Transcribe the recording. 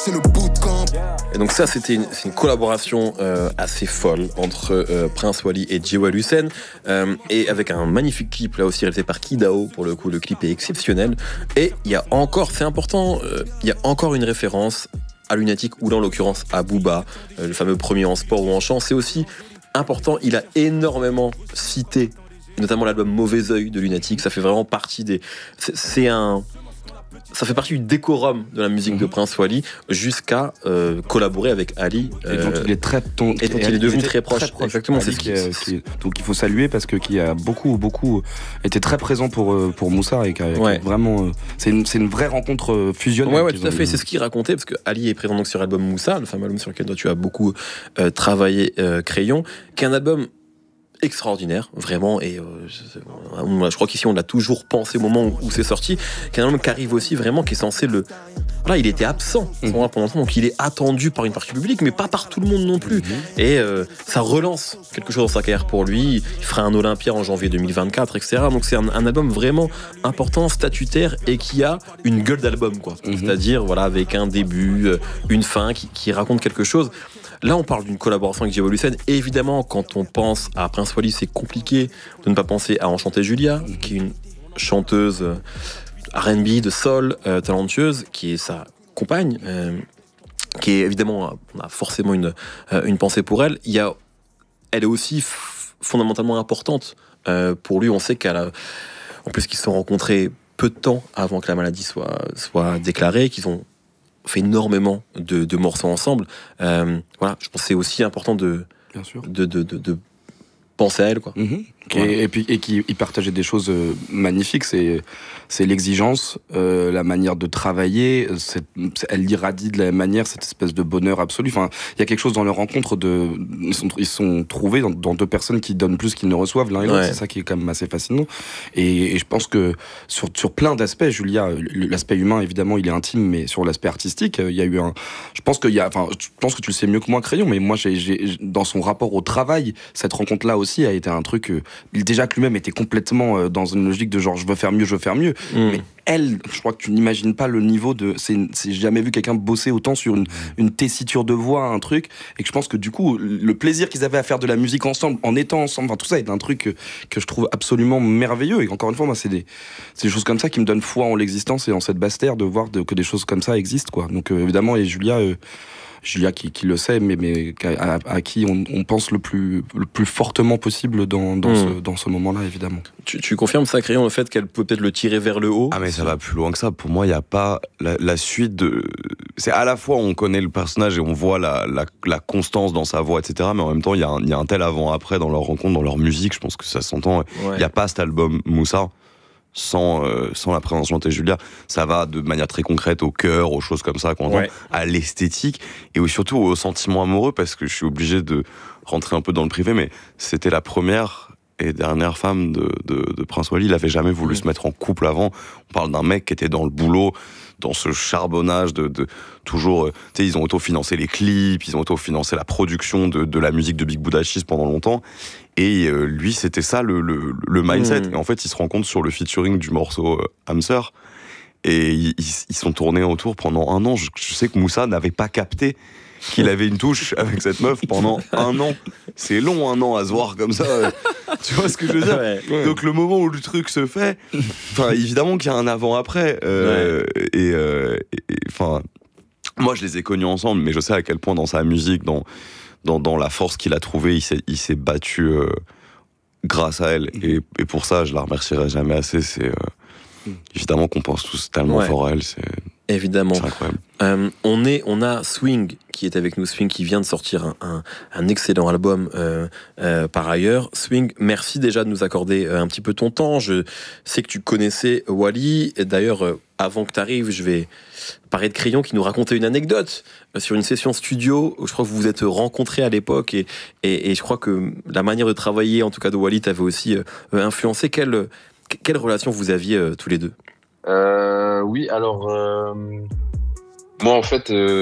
c'est le bootcamp. Et donc ça, c'est une collaboration assez folle entre Prince Wally et Djewel Hussein, et avec un magnifique clip là aussi réalisé par Kidao. Pour le coup, le clip est exceptionnel. Et il y a encore, c'est important, il y a encore une référence à Lunatic, ou là en l'occurrence à Booba, le fameux premier en sport ou en chant. C'est aussi important, il a énormément cité notamment l'album Mauvais Oeil de Lunatic. Ça fait vraiment partie des... Ça fait partie du décorum de la musique de Prince Wally, jusqu'à collaborer avec Ali. Et dont il est très... Et dont il est devenu très proche. Exactement. Ali, donc il faut saluer, parce que qui a beaucoup été très présent pour Moussa, et qui a vraiment... C'est une vraie rencontre fusionnelle. Ouais, tout à fait. C'est ce qu'il racontait, parce que Ali est présent donc sur l'album Moussa, le fameux album sur lequel toi tu as beaucoup travaillé, Crayon, qui est un album extraordinaire, vraiment, et je crois qu'ici on l'a toujours pensé au moment où c'est sorti, qu'un album qui arrive aussi vraiment, qui est censé le... Voilà, il était absent pendant longtemps, donc il est attendu par une partie publique, mais pas par tout le monde non plus. Et ça relance quelque chose dans sa carrière pour lui. Il fera un Olympia en janvier 2024, etc. Donc c'est un album vraiment important, statutaire, et qui a une gueule d'album, quoi. C'est-à-dire, voilà, avec un début, une fin qui raconte quelque chose. Là, on parle d'une collaboration avec Djewel Hussein. Évidemment, quand on pense à Prince Wally, c'est compliqué de ne pas penser à Enchanté Julia, qui est une chanteuse R&B de soul, talentueuse, qui est sa compagne, qui est évidemment, on a forcément une pensée pour elle. Elle est aussi fondamentalement importante pour lui. On sait en plus qu'ils se sont rencontrés peu de temps avant que la maladie soit déclarée, qu'ils ont fait énormément de morceaux ensemble. Voilà, je pense que c'est aussi important de penser à elle, quoi. Voilà. Et qui partageait des choses magnifiques, c'est l'exigence, la manière de travailler, elle irradie de la même manière cette espèce de bonheur absolu. Enfin, il y a quelque chose dans leur rencontre ils sont trouvés dans deux personnes qui donnent plus qu'ils ne reçoivent l'un et l'autre. C'est ça qui est quand même assez fascinant. Et je pense que sur plein d'aspects, Julia, l'aspect humain évidemment il est intime, mais sur l'aspect artistique, il y a eu je pense que tu le sais mieux que moi, Crayon, mais moi j'ai dans son rapport au travail, cette rencontre là aussi a été un truc déjà que lui-même était complètement dans une logique de genre je veux faire mieux, mais elle, je crois que tu n'imagines pas le niveau j'ai jamais vu quelqu'un bosser autant sur une tessiture de voix, un truc, et que je pense que du coup le plaisir qu'ils avaient à faire de la musique ensemble, en étant ensemble, enfin tout ça est un truc que je trouve absolument merveilleux. Et encore une fois, moi c'est des choses comme ça qui me donnent foi en l'existence et en cette basse terre, de voir que des choses comme ça existent, quoi. Donc évidemment, et Julia qui le sait, mais à qui on pense le plus fortement possible dans ce moment-là, évidemment. Tu confirmes ça, Crayon, le fait qu'elle peut peut-être le tirer vers le haut? Ah, mais ça va plus loin que ça. Pour moi, il n'y a pas la suite de... C'est à la fois, on connaît le personnage et on voit la constance dans sa voix, etc. Mais en même temps, il y a un tel avant-après dans leur rencontre, dans leur musique. Je pense que ça s'entend. Il n'y a pas cet album Moussa sans la présence d'Enchanté Julia. Ça va de manière très concrète au cœur, aux choses comme ça qu'on entend, à l'esthétique et surtout au sentiment amoureux, parce que je suis obligé de rentrer un peu dans le privé, mais c'était la première et dernière femme de Prince Wally. Il n'avait jamais voulu se mettre en couple avant. On parle d'un mec qui était dans le boulot, dans ce charbonnage de toujours... tu sais, ils ont autofinancé les clips, ils ont autofinancé la production de la musique de Big Buddha Cheese pendant longtemps. Et lui, c'était ça le mindset. Et en fait, ils se rencontrent sur le featuring du morceau Hamster. Et ils sont tournés autour pendant 1 an. Je sais que Moussa n'avait pas capté qu'il avait une touche avec cette meuf pendant 1 an. C'est long, 1 an à se voir comme ça. Tu vois ce que je veux dire? Donc le moment où le truc se fait, enfin évidemment qu'il y a un avant-après. Enfin, moi je les ai connus ensemble, mais je sais à quel point dans sa musique, dans la force qu'il a trouvée, il s'est battu grâce à elle. Et pour ça, je la remercierai jamais assez. C'est évidemment qu'on pense tous tellement fort à elle. Évidemment. C'est incroyable. On a Swing qui est avec nous. Swing qui vient de sortir un excellent album par ailleurs. Swing, merci déjà de nous accorder un petit peu ton temps. Je sais que tu connaissais Wally. Et d'ailleurs, avant que tu arrives, je vais parler de Crayon qui nous racontait une anecdote sur une session studio où je crois que vous vous êtes rencontrés à l'époque et je crois que la manière de travailler, en tout cas de Wally, t'avait aussi influencé. Quelle relation vous aviez tous les deux? Oui, alors moi en fait